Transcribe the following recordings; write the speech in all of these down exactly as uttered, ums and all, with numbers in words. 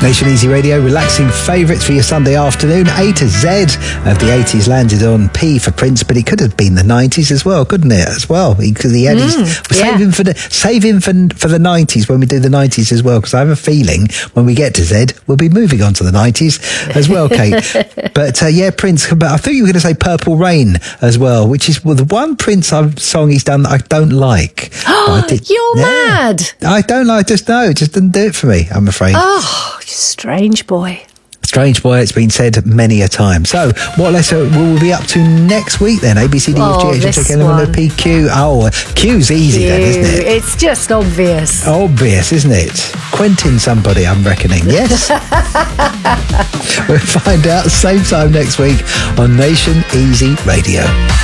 Nation Easy Radio, relaxing favourites for your Sunday afternoon. A to Z of the eighties landed on P for Prince, but it could have bbeen the nineties as well, couldn't it? As well, because he, he had mm, his yeah. save him for the save him for for the nineties when we do the nineties as well. Because I have a feeling when we get to Z, we'll be moving on to the nineties as well, Kate. But uh, yeah, Prince. But I thought you were going to say Purple Rain as well, which is well, the one Prince song he's done that I don't like. Oh, did, you're yeah, mad! I don't like. Just no, it just didn't do it for me. I'm afraid. Oh, you strange boy. Strange boy, it's been said many a time. So, what letter will we be up to next week then? A, B, C, D, Oh, F, G, H, this I, J, K, L, M, N, O, one. P, Q. Oh, Q's easy then, isn't it? It's just obvious. Obvious, isn't it? Quentin somebody, I'm reckoning. Yes? We'll find out same time next week on Nation Easy Radio.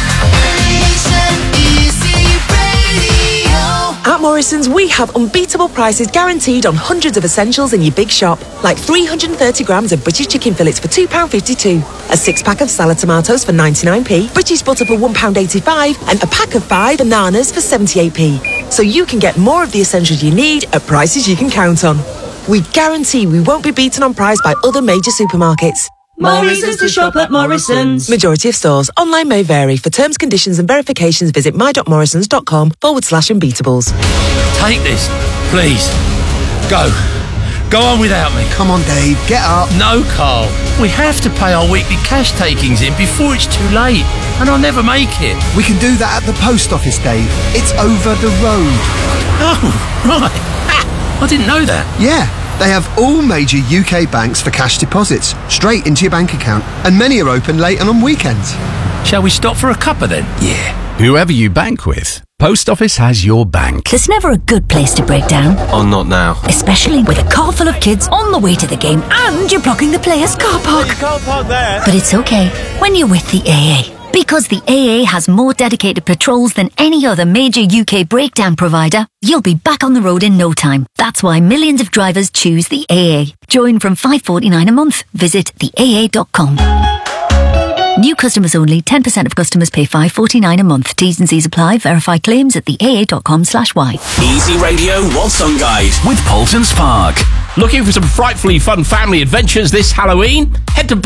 At Morrison's, we have unbeatable prices guaranteed on hundreds of essentials in your big shop, like three hundred thirty grams of British chicken fillets for two pounds fifty-two, a six-pack of salad tomatoes for ninety-nine p, British butter for one pound eighty-five, and a pack of five bananas for seventy-eight p. So you can get more of the essentials you need at prices you can count on. We guarantee we won't be beaten on price by other major supermarkets. More reasons to shop at Morrison's. Majority of stores. Online may vary. For terms, conditions and verifications, visit my.morrisons.com forward slash unbeatables. Take this, please. Go. Go on without me. Come on, Dave, get up. No, Carl. We have to pay our weekly cash takings in before it's too late, and I'll never make it. We can do that at the post office, Dave. It's over the road. Oh, right. Ha! I didn't know that. Yeah. They have all major U K banks for cash deposits, straight into your bank account, and many are open late and on weekends. Shall we stop for a cuppa then? Yeah. Whoever you bank with, Post Office has your bank. There's never a good place to break down. Oh, not now. Especially with a car full of kids on the way to the game and you're blocking the players' car park. You can't park there. But it's okay when you're with the A A. Because the A A has more dedicated patrols than any other major U K breakdown provider, you'll be back on the road in no time. That's why millions of drivers choose the A A. Join from five pounds forty-nine a month. Visit the A A dot com. New customers only. ten percent of customers pay five pounds forty-nine a month. T's and C's apply. Verify claims at the A A dot com slash Y. Easy Radio What's On Guide With Paulton Spark. Looking for some frightfully fun family adventures this Halloween? Head to